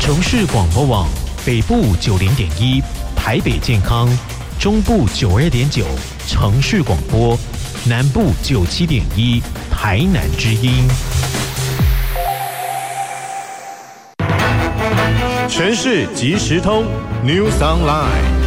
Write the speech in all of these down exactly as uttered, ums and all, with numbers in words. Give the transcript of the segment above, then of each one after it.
城市广播网北部九零点一，台北健康，中部九二点九，城市广播，南部九七点一，台南之音。 全市即时通 News Online。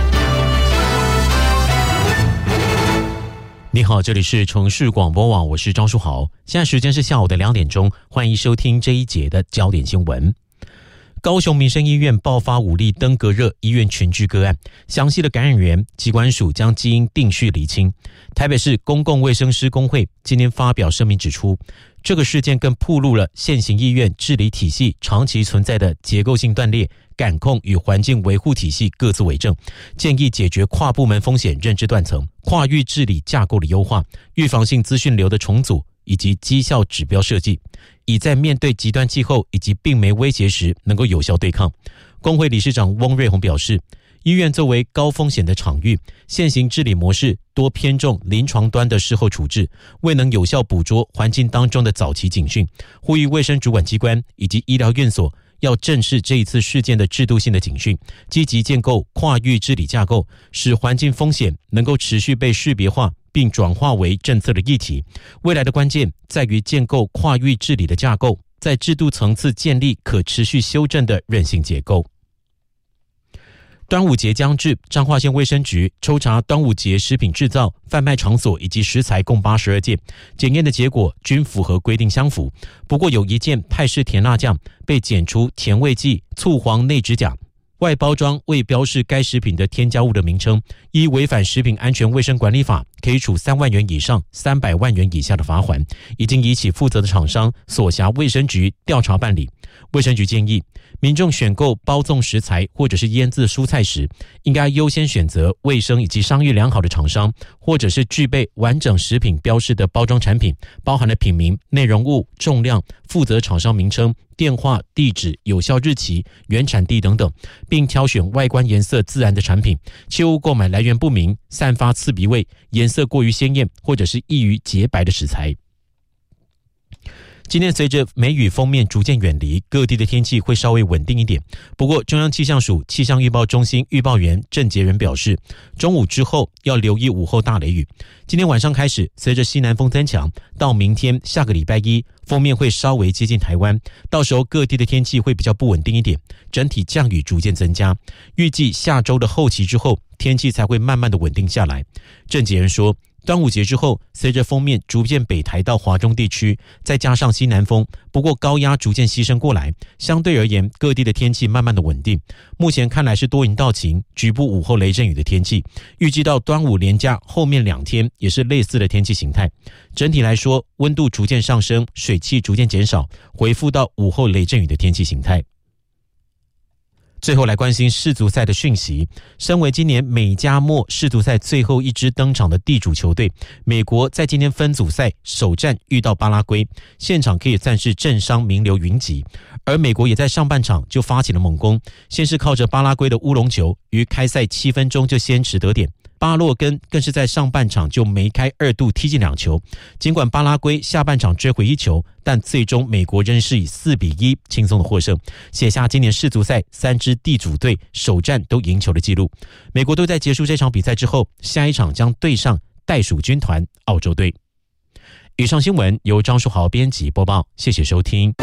你好，这里是城市广播网，我是张书豪。现在时间是下午的两点钟，欢迎收听这一节的焦点新闻。高雄民生医院爆发五例登革热医院群聚个案，详细的感染源疾管署将基因定序厘清。台北市公共卫生师公会今天发表声明指出，这个事件更暴露了现行医院治理体系长期存在的结构性断裂、感控与环境维护体系各自为政，建议解决跨部门风险认知断层、跨域治理架构的优化、预防性资讯流的重组以及绩效指标设计，以在面对极端气候以及病媒威胁时能够有效对抗。工会理事长翁瑞宏表示，医院作为高风险的场域，现行治理模式多偏重临床端的事后处置，未能有效捕捉环境当中的早期警讯，呼吁卫生主管机关以及医疗院所要正视这一次事件的制度性的警讯，积极建构跨域治理架构，使环境风险能够持续被识别化并转化为政策的议题。未来的关键在于建构跨域治理的架构，在制度层次建立可持续修正的韧性结构。端午节将至，彰化县卫生局抽查端午节食品制造、贩卖场所以及食材共八十二件，检验的结果均符合规定相符。不过有一件泰式甜辣酱被检出甜味剂醋黄内酯甲，外包装未标示该食品的添加物的名称，依违反食品安全卫生管理法，可以处三万元以上三百万元以下的罚款，已经移起负责的厂商所辖卫生局调查办理。卫生局建议，民众选购包粽食材或者是腌制蔬菜时，应该优先选择卫生以及商誉良好的厂商，或者是具备完整食品标示的包装产品，包含了品名、内容物、重量、负责厂商名称、电话、地址、有效日期、原产地等等，并挑选外观颜色自然的产品，切勿购买来源不明、散发刺鼻味、颜色过于鲜艳或者是易于洁白的食材。今天随着梅雨锋面逐渐远离，各地的天气会稍微稳定一点。不过中央气象署气象预报中心预报员郑杰仁表示，中午之后要留意午后大雷雨。今天晚上开始，随着西南风增强，到明天下个礼拜一，锋面会稍微接近台湾，到时候各地的天气会比较不稳定一点，整体降雨逐渐增加。预计下周的后期之后，天气才会慢慢的稳定下来。郑杰仁说，端午节之后，随着锋面逐渐北抬到华中地区，再加上西南风，不过高压逐渐牺牲过来，相对而言，各地的天气慢慢的稳定。目前看来是多云到晴，局部午后雷阵雨的天气。预计到端午连假后面两天也是类似的天气形态。整体来说，温度逐渐上升，水汽逐渐减少，回复到午后雷阵雨的天气形态。最后来关心世足赛的讯息。身为今年美加墨世足赛最后一支登场的地主球队，美国在今天分组赛首战遇到巴拉圭，现场可以算是政商名流云集。而美国也在上半场就发起了猛攻，先是靠着巴拉圭的乌龙球，于开赛七分钟就先持得点。巴洛根更是在上半场就梅开二度踢进两球，尽管巴拉圭下半场追回一球，但最终美国仍是以四比一轻松的获胜，写下今年世足赛三支地主队首战都赢球的纪录。美国队在结束这场比赛之后，下一场将对上袋鼠军团澳洲队。以上新闻由张书豪编辑播报，谢谢收听。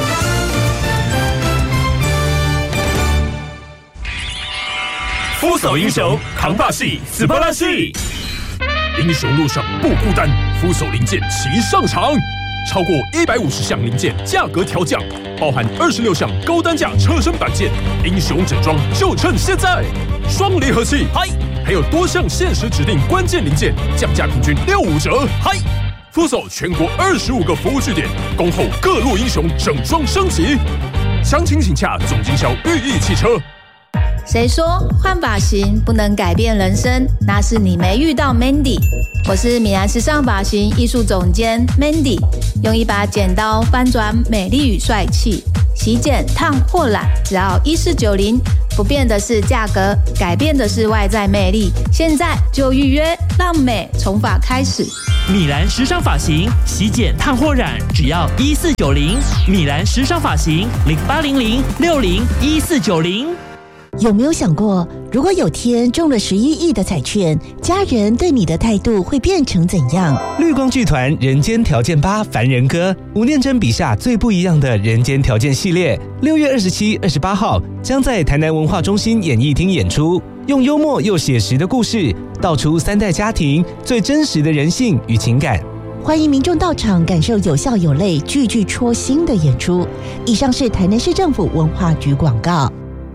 full手英雄扛把戏斯巴拉戏，英雄路上不孤单，full手零件齐上场，超过一百五十项零件价格调降，包含二十六项高单价车身板件，英雄整装就趁现在，双离合器，嗨，还有多项限时指定关键零件降价平均六五折，嗨，full手全国二十五个服务据点，恭候各路英雄整装升级，详情请洽总经销裕益汽车。 谁说换发型不能改变人生？那是你没遇到 Mandy。我是米兰时尚发型艺术总监 Mandy， 用一把剪刀翻转美丽与帅气，洗剪烫或染，只要一四九零。不变的是价格，改变的是外在魅力。现在就预约，让美从发开始。 米兰时尚发型，洗剪烫或染只要一四九零。米兰时尚发型零八零零六零一四九零。 有没有想过，如果有天中了十一亿的彩券，家人对你的态度会变成怎样？ 绿光剧团《人间条件八》凡人歌，吴念真笔下最不一样的人间条件系列，六月二十七、二十八号将在台南文化中心演艺厅演出，用幽默又写实的故事，道出三代家庭最真实的人性与情感。 欢迎民众到场感受有笑有泪、句句戳心的演出。以上是台南市政府文化局广告。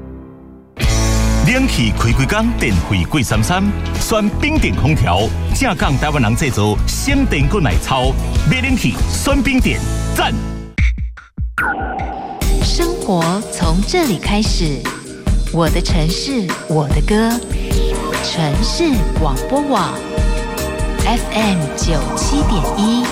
冷气开几工，电费贵三三，选冰点空调，正港台湾人制造，省电过来超，买冷气选冰点，赞！ 生活从这里开始，我的城市，我的歌，城市广播网 F M 九七点一。